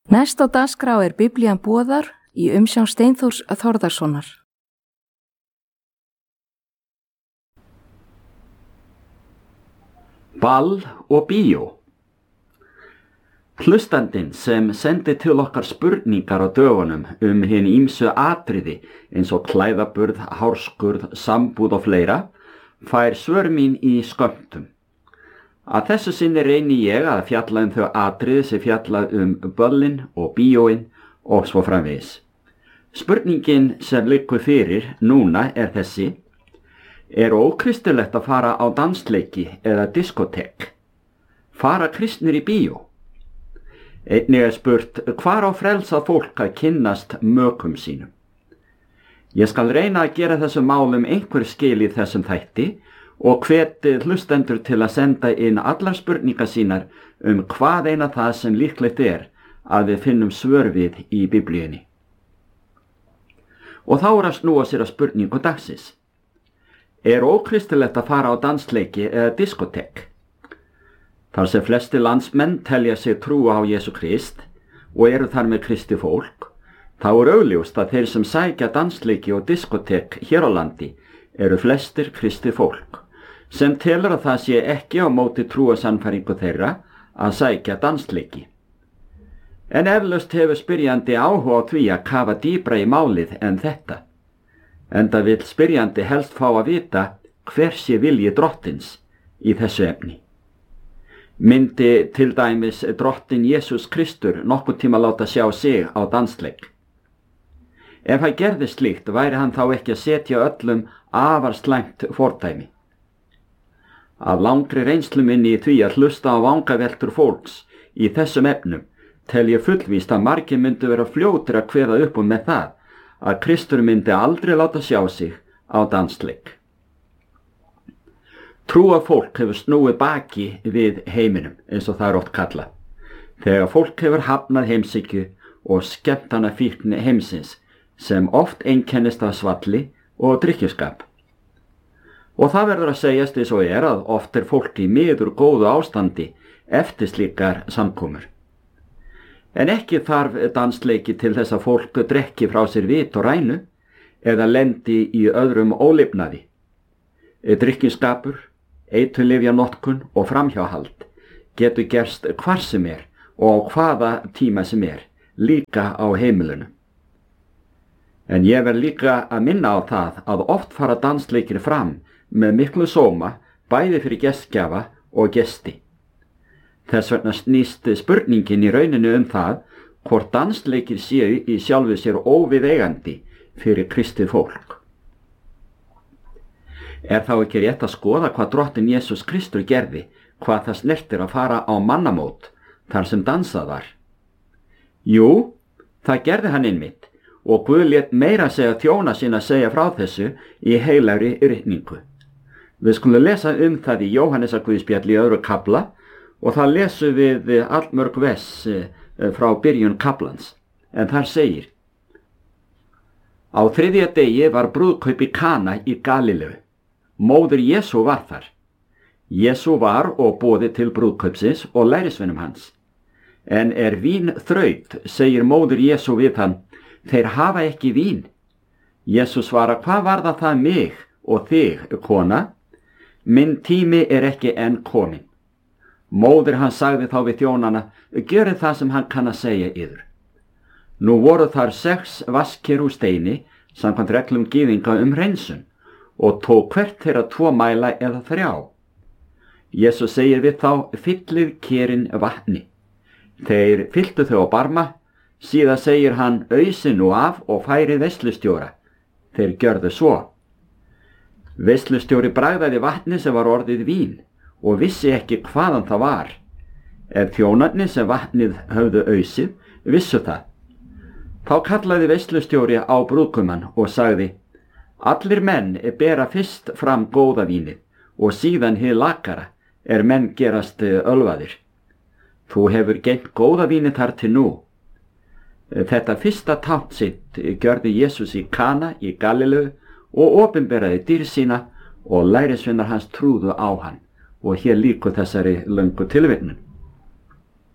Næst á dagskrá Biblían boðar í umsjón Steinþórs Þórðarsonar. Ball og bíó. Hlustandinn sem sendi til okkar spurningar á dögunum hin ýmsu atriði eins og klæðaburð, hárskurð, sambúð og fleira, fær svör mín í skömmtum. Að þessu sinni reyni ég að fjalla þau atriði sem fjalla böllin og bíóin og svo framvegis. Spurningin sem liggur fyrir núna þessi: er ókristilegt að fara á dansleiki eða diskotek? Fara kristnir í bíó? Einnig spurt, hvar á frelsað fólk að kynnast mökum sínum? Ég skal reyna að gera þessum málum einhver skil í þessum þætti og hvet hlustendur til að senda inn allar spurningar sínar hvað eina það sem líklegt að við finnum svör við í Biblíunni. Og þá að snúa sér að spurningu dagsins. Er ókristilegt að fara á dansleiki eða diskotek? Þar sem flesti landsmenn telja sig trúa á Jesú Krist og eru þar með kristi fólk, þá augljóst að þeir sem sækja dansleiki og diskotek hér á landi eru flestir kristi fólk, sem telur að það sé ekki á móti trúasannfæringu þeirra að sækja dansleiki. En eflaust hefur spyrjandi áhuga á því að kafa dýpra í málið en þetta, enda vill spyrjandi helst fá að vita hver sé vilji drottins í þessu efni. Myndi til dæmis drottin Jesús Kristur nokkurn tíma láta sjá sig á dansleik? Ef hann gerði slíkt væri hann þá ekki að setja öllum afar slæmt fordæmi. Af langri reynslu minni í því að hlusta á vangaveltur fólks í þessum efnum tel ég fullvíst að margir myndu vera fljótir að kveða upp með það að Kristur myndi aldrei láta sjá sig á dansleik. Trúa fólk hefur snúið baki við heiminum, eins og það oft kallað, þegar fólk hefur hafnað heimshyggju og skemmtanafíkn heimsins sem oft einkennist af svalli og drykkjuskap. Og það verður að segjast eins og að oft fólk í miður góðu ástandi eftir slíkar samkomur. En ekki þarf dansleiki til þess að fólk drekki frá sér vit og rænu eða lendi í öðrum ólifnaði. Drykkjuskapur, eiturlyfjanotkun og framhjáhald getur gerst hvar sem og á hvaða tíma sem líka á heimilinu. En ég verð líka að minna á það að oft fara dansleikir fram með miklu sóma bæði fyrir gestgjafa og gesti. Þess vegna snýst spurningin í rauninu það hvort dansleikir séu í sjálfu sér óviðeigandi fyrir kristið fólk. Er þá ekki rétt að skoða hvað drottinn Jesús Kristur gerði, hvað það snertir að fara á mannamót þar sem dansað var? Jú, það gerði hann einmitt og Guð lét meira segja þjóna sína segja frá þessu í heilagri ritningu. Við skulum lesa það í Jóhannesarguðspjalli í 2. kafla og það lesum við allmörg vers frá byrjun kaflans, en þar segir: Á 3. degi var brúðkaup í Kana í Galileu. Móðir Jesú var þar. Jesú var og boðið til brúðkaupsins og lærisveinum hans. En vín þraut, segir móðir Jesú við hann, þeir hafa ekki vín. Jesú svarar, hvað varða það mig og þig, kona? Minn tími ekki enn kominn. Móðir hans sagði þá við þjónana, gjörið það sem hann kann að segja yður. Nú voru þar 6 vaskir úr steini, samkvæmt reglum gyðinga hreinsun, og tók hvert þeirra 2 mæla eða 3. Jesús segir við þá, fyllið kerin vatni. Þeir fylltu þau á barma, síðan segir hann, ausi nú af og færið veislustjóra. Þeir gjörðu svo. Veislustjóri bragðaði vatni sem var orðið vín og vissi ekki hvaðan það var. Þjónarnir sem vatnið höfðu ausið vissu það. Þá kallaði veislustjóri á brúðguminn og sagði, allir menn bera fyrst fram góða vínið og síðan hið lakara menn gerast ölvaðir. Þú hefur geymt góða vínið þar til nú. Þetta fyrsta tákn sitt gjörði Jesús í Kana í Galileu og opinberaði dýr sína og lærisveinar hans trúðu á hann. Og hér lýkur þessari löngu tilvitnun.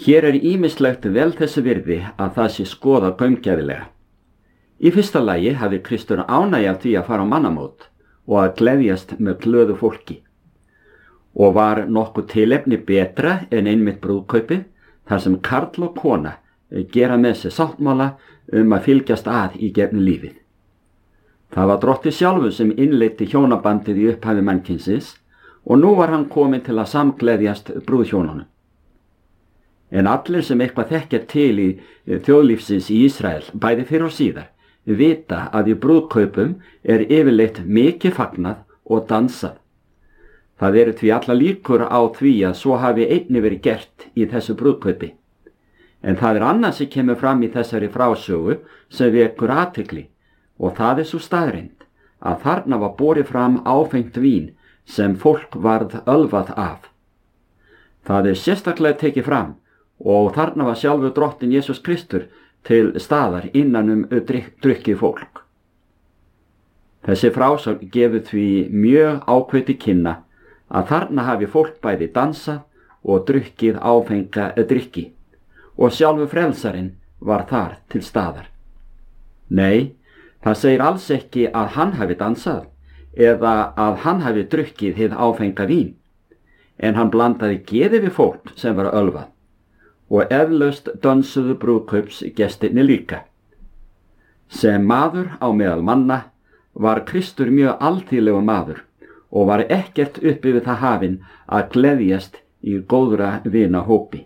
Hér ýmislegt vel þessu virði að það sé skoða gaumgæfilega. Í fyrsta lagi hafði Kristur ánægju af því að fara á mannamót og að gleðjast með glöðu fólki. Og var nokkuð tilefni betra en einmitt brúðkaupið, þar sem karl og kona gera með sér sáttmála að fylgjast að í gegnum lífið. Það var Drottinn sjálfur sem innleiddi hjónabandið í upphafi mannkynsins og nú var hann kominn til að samgleðjast brúðhjónunum. En allir sem eitthvað þekkja til í þjóðlífsins í Ísrael, bæði fyrr og síðar, vita að í brúðkaupum yfirleitt mikið fagnað og dansað. Það eru því alla líkur á því að svo hafi einnig verið gert í þessu brúðkaupi. En það annað sem kemur fram í þessari frásögu sem vekur athygli og það svo staðreynd að þarna var borið fram áfengt vín sem fólk varð ölvað af. Það sérstaklega tekið fram og þarna var sjálfur Drottinn Jesús Kristur til staðar innan drukkið fólk. Þessi frásögn gefur því mjög ákveðið til kynna að þarna hafi fólk bæði dansað og drukkið áfenga drykki og sjálfur frelsarinn var þar til staðar. Nei, það segir alls ekki að hann hafi dansað eða að hann hafi drukkið hið áfenga vín, en hann blandaði geði við fólk sem var ölvað og eflaust dansuðu brúðkaupsgestirnir líka. Sem maður á meðal manna var Kristur mjög alþýðlegur maður og var ekkert uppi við það hafinn að gleðjast í góðra vinahópi.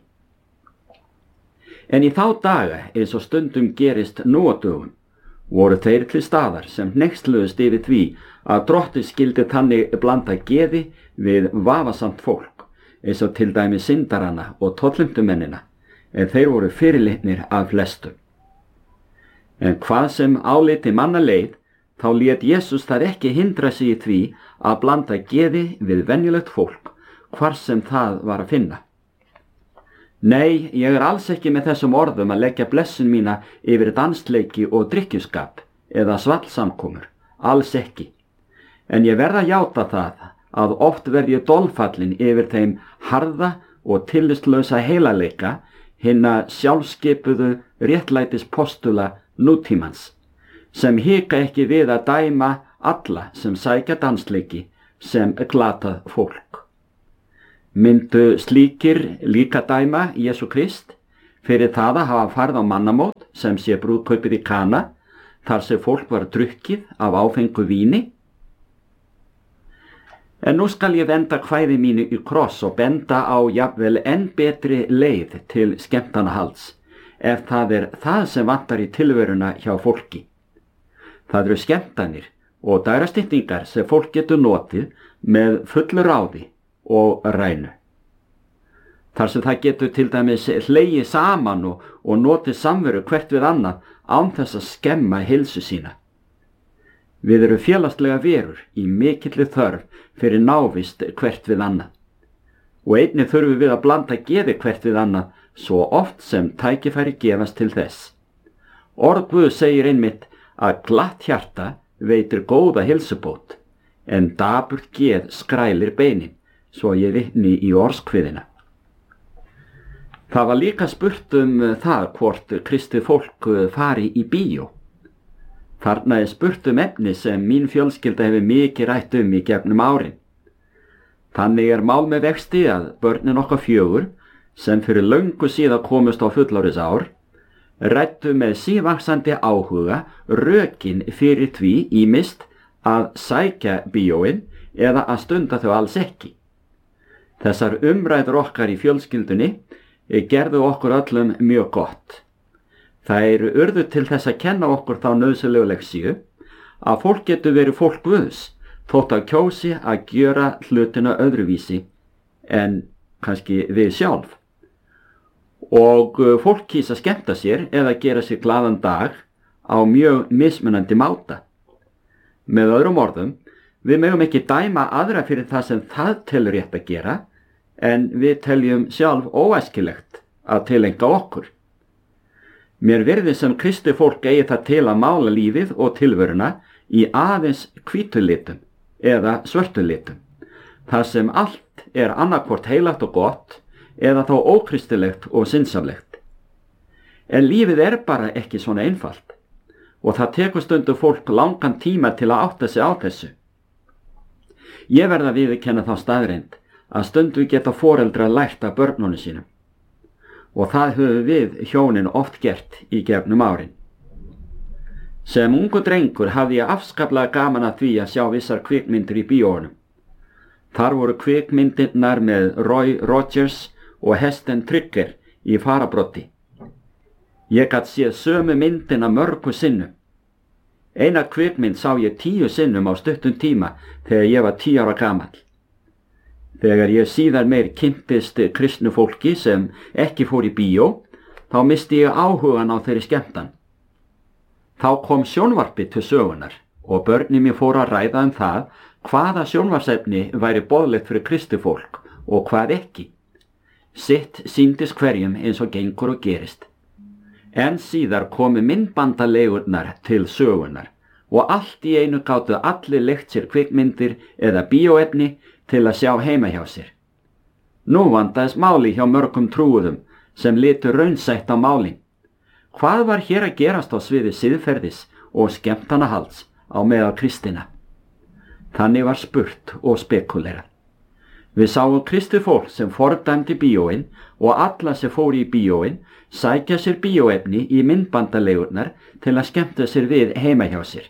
En í þá daga, eins og stundum gerist nú á dögum, voru þeir til staðar sem hneyksluðust yfir því að Drottinn skyldi þannig blanda geði við vafasamt fólk, eins og til dæmis syndarana og tollumdumennina, en þeir voru fyrirlitnir af flestum. En hvað sem áliti manna leið, þá lét Jesús það ekki hindra sig í því að blanda geði við venjulegt fólk, hvar sem það var að finna. Nei, ég alls ekki með þessum orðum að leggja blessun mína yfir dansleiki og drykkjuskap eða svallsamkomur, alls ekki. En ég verð að játa það að oft verð ég dolfallin yfir þeim harða og tillistlausa heilaleika hinna sjálfskipuðu réttlætis postula nútímans, sem hika ekki við að dæma alla sem sækja dansleiki sem glatað fólk. Myndu slíkir líka dæma Jesú Krist fyrir það að hafa farið á mannamót sem sé brúðkaupið í Kana, þar sem fólk var drukkið af áfengu víni? En nú skal ég venda kvæði mínu í kross og benda á jafnvel enn betri leið til skemmtanahalds, ef það það sem vantar í tilveruna hjá fólki. Það eru skemmtanir og dægrastyttingar sem fólk getur notið með fullu ráði og rænu. Þar sem það getur til dæmis hlegið saman og notið samveru hvert við annað án þess að skemma heilsu sína. Við erum félagslega verur í mikilli þörf fyrir návist hvert við annað. Og einnig þurfum við að blanda geði hvert við annað svo oft sem tækifæri gefast til þess. Orð Guðs segir einmitt að glatt hjarta veitir góða heilsubót, en daburt geð skrælir beinin, svo ég vitni í orðskviðina. Það var líka spurt það hvort kristið fólk fari í bíó. Þarna spurt efni sem mín fjölskylda hefur mikið rætt í gegnum árin. Þannig mál með vexti að börnin okkar 4, sem fyrir löngu síðan komust á fullorðisár, rættu með sívaxandi áhuga rökin fyrir því ýmist að sækja bíóin eða að stunda þau alls ekki. Þessar umræður okkar í fjölskyldunni gerðu okkur öllum mjög gott. Þær urðu til þess að kenna okkur þá nauðsynlegu leksíu að fólk getur verið fólk Guðs þótt að kjósi að gjöra hlutina öðruvísi en kannski við sjálf. Og fólk kýs að skemmta sér eða gera sér glaðan dag á mjög mismunandi máta. Með öðrum orðum, við megum ekki dæma aðra fyrir það sem það telur rétt að gera, en við teljum sjálf óæskilegt að tilenga okkur. Mér virðist sem kristið fólk eigi það til að mála lífið og tilveruna í aðeins hvítulitum eða svörtulitum, þar sem allt annarkvort heilagt og gott eða þá ókristilegt og sinnsamlegt. En lífið er bara ekki svona einfalt og það tekur stundum fólk langan tíma til að átta sig á þessu. Ég verð að viðurkenna þá staðreynd að stundum geta foreldrar lært af börnunum sínum og það höfum við hjónin oft gert í gegnum árin. Sem ungu drengur hafði ég afskaplega gaman að því að sjá vissar kvikmyndir í bíóunum. Þar voru kvikmyndirnar með Roy Rogers og Heston Trigger í farabroddi. Ég gat séð sömu myndina mörgu sinnum. Eina kvikmynd sá ég 10 sinnum á stuttum tíma þegar ég var 10 ára gamall. Þegar ég síðar meir kynntist kristnu fólki sem ekki fór í bíó, þá misti ég áhugan á þeirri skemmtan. Þá kom sjónvarpið til sögunar og börnin mér fóru að ræða það hvaða sjónvarsefni væri boðlegt fyrir kristið fólk og hvað ekki. Sitt sýndist hverjum eins og gengur og gerist. En síðar komu myndbandalegurnar til sögunar og allt í einu gátu allir leigt sér kvikmyndir eða bíóefni til að sjá heima hjá sér. Nú vandaðist máli hjá mörgum trúuðum sem litu raunsætt á málin. Hvað var hér að gerast á sviði siðferðis og skemmtanahalds á meðal kristina? Þannig var spurt og spekulerað. Við sáum kristið fólk sem fordæmdi bíóin og alla sem fóru í bíóin sækja sér bíóefni í myndbandalegurnar til að skemmta sér við heima hjá sér.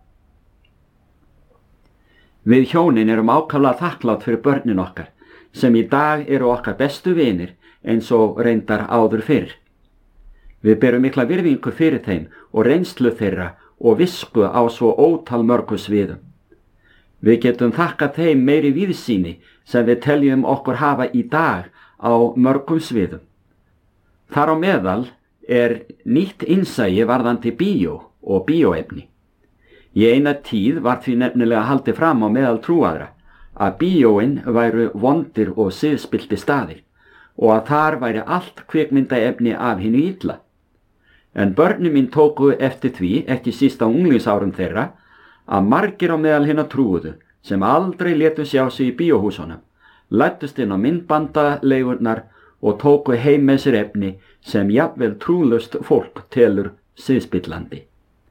Við hjónin erum ákaflega þakklátt fyrir börnin okkar sem í dag eru okkar bestu vinir eins og reyndar áður fyrr. Við berum mikla virðingu fyrir þeim og reynslu þeirra og visku á svo ótal mörgu sviðum. Við getum þakkað þeim meiri víðsýni sem við teljum okkur hafa í dag á mörgum sviðum. Þar á meðal er nýtt innsæi varðandi bíó og bíóefni. Í eina tíð var því nefnilega haldið fram á meðal trúaðra að bíóin væru vondir og siðspillti staðir og að þar væri allt kvikmyndaefni af hinu illa. En börnin mín tóku eftir því, ekki síst á unglingsárum þeirra, að margir á meðal hinna trúuðu sem aldrei létu sjá sig í bíóhúsunum, læddust inn á myndbandalegurnar og tóku heim með sér efni sem jafnvel trúlaust fólk telur siðspillandi.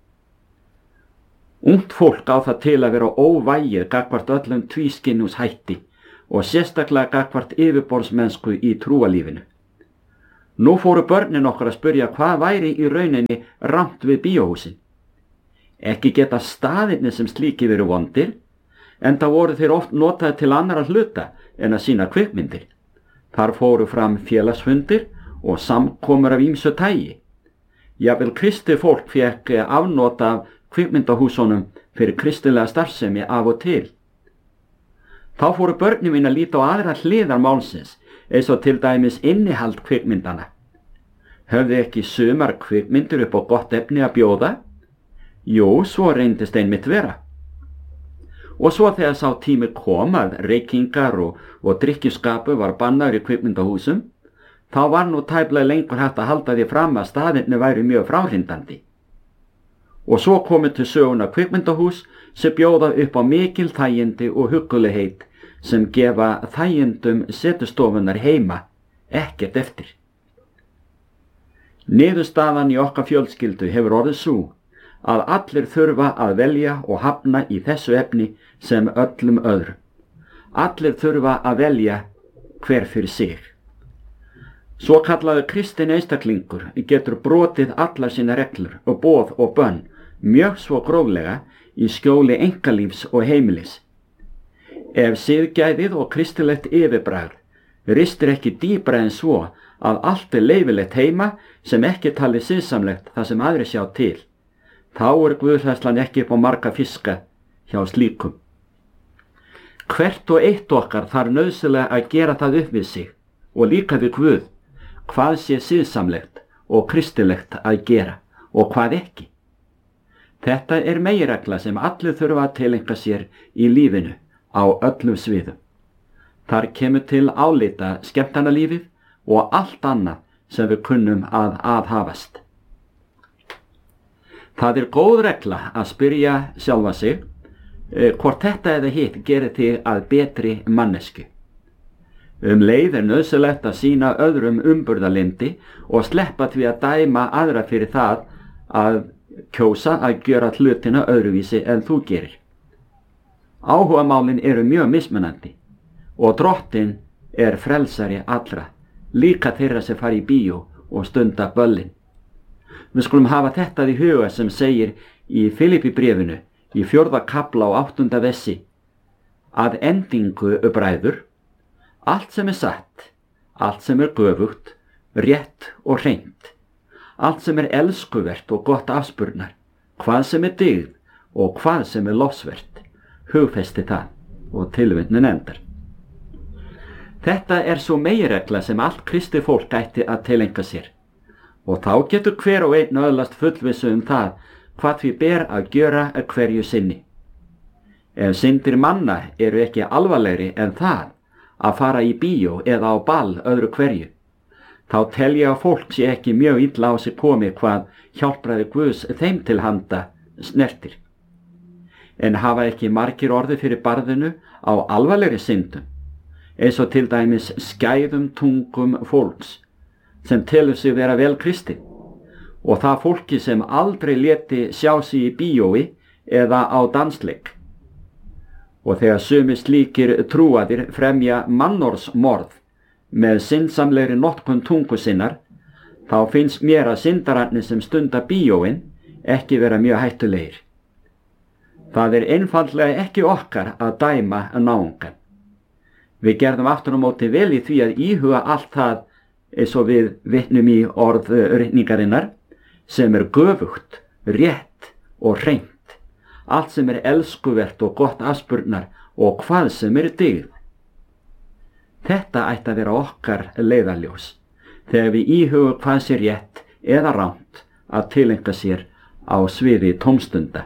Ungt fólk á það til að vera óvægið gagnvart öllum tvískinnungshætti og sérstaklega gagnvart yfirborðsmennsku í trúalífinu. Nú fóru börnin okkar að spyrja hvað væri í rauninni rangt við bíóhúsin. Ekki geta staðirnir sem slíki verið vondir, enda voru þeir oft notaði til annara hluta en að sína kvikmyndir. Þar fóru fram félagsfundir og samkomur af ýmsu tagi. Jafnvel kristið fólk fékk afnot af kvikmyndahúsunum fyrir kristilega starfsemi af og til. Þá fóru börnin mín að líta á aðra hliðar málsins, eins og til dæmis innihald kvikmyndana. Höfðu ekki sumar kvikmyndir upp á gott efni að bjóða? Jú, svo reyndist einmitt vera. Og svo þegar sá tími kom að reykingar og drykkjuskapur var bannaður í kvikmyndahúsum, þá var nú tæplega lengur hægt að halda því fram að staðirnir væri mjög fráhrindandi. Og svo komu til söguna kvikmyndahús sem bjóða upp á mikil þægindi og huggulegheit sem gefa þægindum setustofunar heima ekkert eftir. Niðurstaðan í okkar fjölskyldu hefur orðið sú að allir þurfa að velja og hafna í þessu efni sem öllum öðrum. Allir þurfa að velja hver fyrir sig. Svo kallaður kristinn einstaklingur getur brotið allar sína reglur og boð og bönn mjög svo gróflega í skjóli einkalífs og heimilis. Ef siðgæðið og kristilegt yfirbragð ristir ekki dýpra en svo að allt er leyfilegt heima sem ekki talið siðsamlegt það sem aðri sjá til, þá er guðhræðslan ekki upp á marga fiska hjá slíkum. Hvert og eitt okkar þarf nauðsynlega að gera það upp við sig og líka við Guð, hvað sé siðsamlegt og kristilegt að gera og hvað ekki. Þetta er meginregla sem allir þurfa að tileinka sér í lífinu á öllum sviðum. Þar kemur til álita skemmtanalífið og allt annað sem við kunnum að aðhafast. Það er góð regla að spyrja sjálfa sig hvort þetta eða hitt gerir þig að betri mannesku. Leið nauðsynlegt að sýna öðrum umburðarlyndi og sleppa því að dæma aðra fyrir það að kjósa að gera hlutina öðruvísi en þú gerir. Áhugamálin eru mjög mismunandi og Drottinn frelsari allra, líka þeirra sem fara í bíó og stunda böllin. Við skulum hafa þetta í huga sem segir í Filippibréfinu í 4. kafla á 8. versi: að endingu, bræður, allt sem satt, allt sem göfugt, rétt og hreint, allt sem elskuvert og gott afspurnar, hvað sem dygð og hvað sem lofsvert, hugfesti það, og tilvitnunin endar. Þetta svo meginregla sem allt kristið fólk ætti að tileinka sér, og þá getur hver og einn öðlast fullvissu það hvað því ber að gjöra hverju sinni. Ef syndir manna eru ekki alvarlegri en það að fara í bíó eða á ball öðru hverju, þá tel ég að fólk sé ekki mjög illa á sig komið hvað hjálpræði Guðs þeim til handa snertir. En hafa ekki margir orðið fyrir barðinu á alvarlegri syndum, eins og til dæmis skæðum tungum fólks sem telur sig vera vel kristið, og það fólki sem aldrei léti sjá sig í bíói eða á dansleik. Og þegar sumir slíkir trúaðir fremja mannorðsmorð með syndsamlegri notkun tungu sinnar, þá finnst mér að syndararnir sem stunda bíóin ekki vera mjög hættulegir. Það einfaldlega ekki okkar að dæma náungan. Við gerðum aftur á móti vel í því að íhuga allt það, eins og við vitnum í orð ritningarinnar, sem göfugt, rétt og hreint, allt sem elskuvert og gott afspurnar og hvað sem dygð. Þetta ætti að vera okkar leiðarljós þegar við íhuga hvað sé rétt eða rangt að tileinka sér á sviði tómstunda.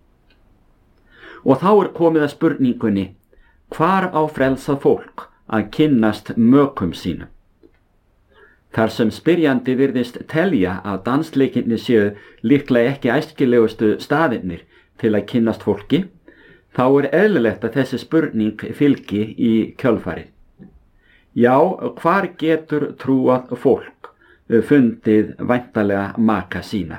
Og þá komið að spurningunni: hvar á frelsað fólk að kynnast mökum sínum? Þar sem spyrjandi virðist telja að dansleikinni séu líklega ekki æskilegustu staðirnir til að kynnast fólki, þá eðlilegt að þessi spurning fylgi í kjölfarið. Já, hvar getur trúað fólk fundið væntanlega maka sína?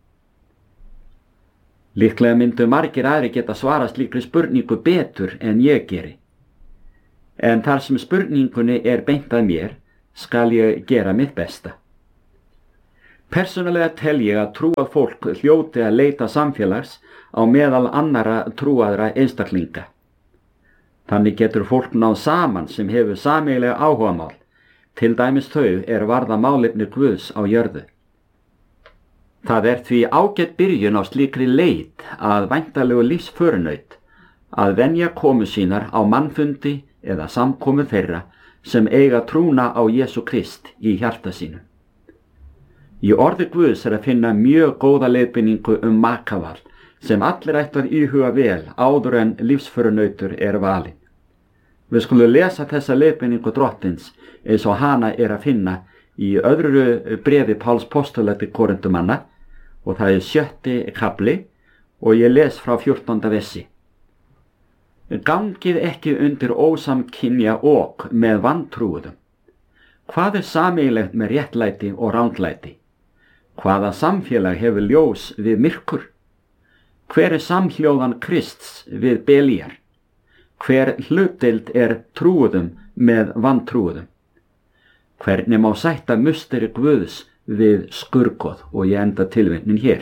Líklega myndu margir aðri geta svarað slíkri spurningu betur en ég geri. En þar sem spurningunni beint að mér, skal ég gera mitt besta. Persónulega tel ég að trúað fólk hljóti að leita samfélags á meðal annara trúaðra einstaklinga. Þannig getur fólk náð saman sem hefur sameiginlega áhugamál, til dæmis þau varða málefni Guðs á jörðu. Það því ágætt byrjun á slíkri leit að væntanlegu lífsförunaut að venja komu sínar á mannfundi eða samkomu þeirra sem eiga trúna á Jesú Krist í hjarta sínu. Í orði Guðs að finna mjög góða leiðbeiningu makaval sem allir ættu að íhuga vel áður en lífsförunautur valinn. Við skulum lesa þessa leiðbeiningu Drottins eins og hana að finna í öðru bréfi Páls postula til Korintumanna, og það 7. kafli og ég les frá 14. versi. Gangið ekki undir ósamkynja ok með vantrúðum. Hvað sameiginlegt með réttlæti og rándlæti? Hvaða samfélag hefur ljós við myrkur? Hver samhljóðan Krists við Belíar? Hver hlutdeild trúðum með vantrúðum? Hvernig má sætta musteri Guðs við skurgoð? Og ég enda tilvitnun hér.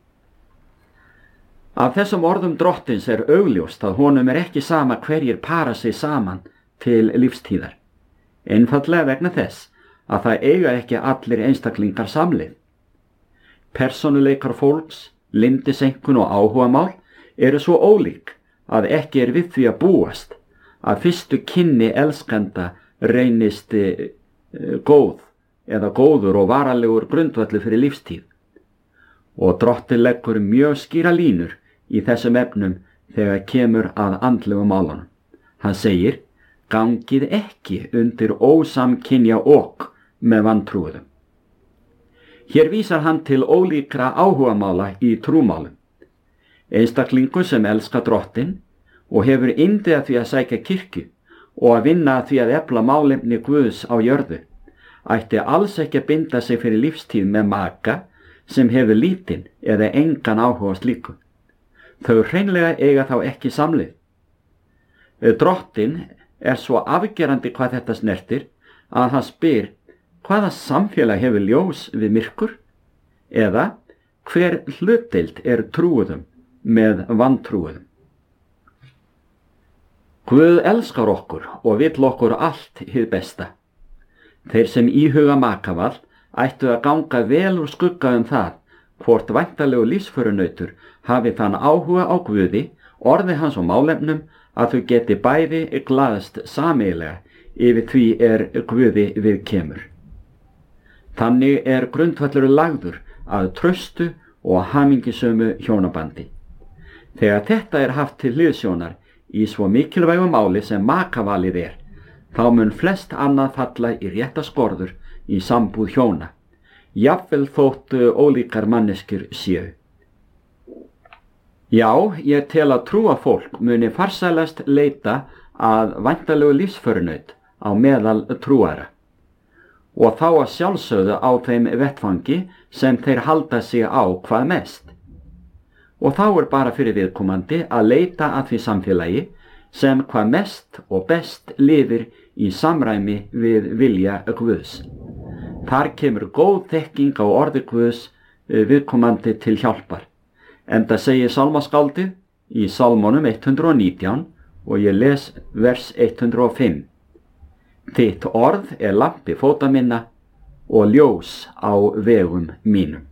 Af þessum orðum Drottins augljóst að honum ekki sama hverjir para sig saman til lífstíðar. Einfaldlega vegna þess að það eiga ekki allir einstaklingar samlið. Persónuleikar fólks, lyndiseinkun og áhugamál svo ólík að ekki við því að búast að fyrstu kynni elskanda reynist góð eða góður og varanlegur grundvöllur fyrir lífstíð. Og Drottinn leggur mjög skýra línur í þessum efnum þegar kemur að andlegu málunum. Hann segir: gangið ekki undir ósamkynja ok með vantrúðum. Hér vísar hann til ólíkra áhugamála í trúmálum. Einstaklingur sem elskar Drottinn og hefur yndi að því að sækja kirkju og að vinna að því að efla málefni Guðs á jörðu, ætti alls ekki að binda sig fyrir lífstíð með maka sem hefur lítinn eða engan áhuga á slíku. Þau hreinlega eiga þá ekki samlið. Drottinn er svo afgerandi hvað þetta snertir að hann spyr hvaða samfélag hefur ljós við myrkur eða hver hlutdeild er trúuðum með vantrúuðum. Guð elskar okkur og vill okkur allt hið besta. Þeir sem íhuga makaval ættu að ganga vel úr skugga það hvort væntanlegu lífsförunautur hafi þann áhuga á Guði, orði hans og málefnum að þau geti bæði glaðst sameiginlega yfir því Guði við kemur. Þannig grundvöllur lagður að traustu og hamingisömu hjónabandi. Þegar þetta haft til hliðsjónar í svo mikilvægu máli sem makavalið þá mun flest annað falla í rétta skorður í sambúð hjóna, jafnvel þótt ólíkar manneskjur séu. Já, ég tel að trúa fólk muni farsælast leita að væntanlegu lífsförunaut á meðal trúara og þá að sjálfsögðu á þeim vettfangi sem þeir halda sig á hvað mest. Og þá bara fyrir viðkomandi að leita að því samfélagi sem hvað mest og best lifir í samræmi við vilja Guðs. Þar kemur góð þekking á orði Guðs viðkomandi til hjálpar. Enda segir sálmaskáldið í Sálmónum 119 og ég les vers 105. Þitt orð lampi fóta minna og ljós á vegum mínum.